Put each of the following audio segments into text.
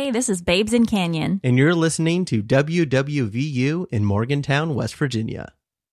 Hey, this is Babes in Canyon. And you're listening to WWVU in Morgantown, West Virginia.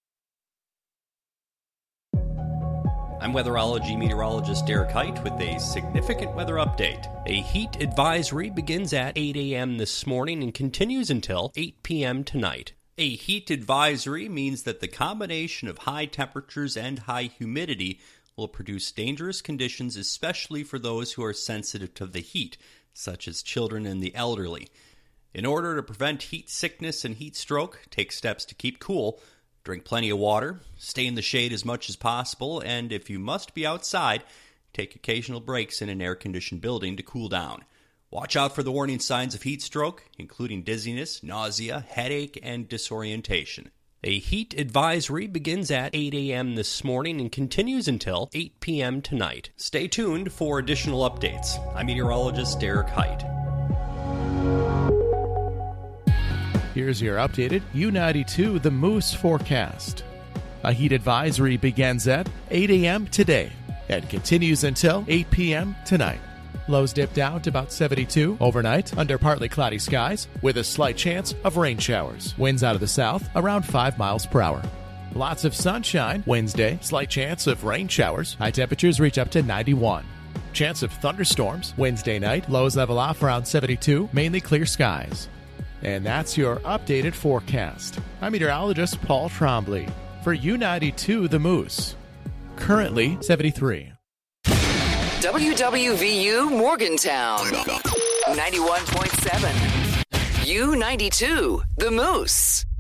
I'm weatherology meteorologist Derek Height with a significant weather update. A heat advisory begins at 8 a.m. this morning and continues until 8 p.m. tonight. A heat advisory means that the combination of high temperatures and high humidity will produce dangerous conditions, especially for those who are sensitive to the heat, such as children and the elderly. In order to prevent heat sickness and heat stroke, take steps to keep cool. Drink plenty of water, stay in the shade as much as possible, and if you must be outside, take occasional breaks in an air-conditioned building to cool down. Watch out for the warning signs of heat stroke, including dizziness, nausea, headache, and disorientation. A heat advisory begins at 8 a.m. this morning and continues until 8 p.m. tonight. Stay tuned for additional updates. I'm meteorologist Derek Height. Here's your updated U92 The Moose forecast. A heat advisory begins at 8 a.m. today and continues until 8 p.m. tonight. Lows dip down to about 72 overnight under partly cloudy skies with a slight chance of rain showers. Winds out of the south around 5 miles per hour. Lots of sunshine Wednesday, slight chance of rain showers. High temperatures reach up to 91. Chance of thunderstorms Wednesday night. Lows level off around 72, mainly clear skies. And that's your updated forecast. I'm meteorologist Paul Trombley for U92 The Moose. Currently 73. WWVU Morgantown 91.7. U92 The Moose.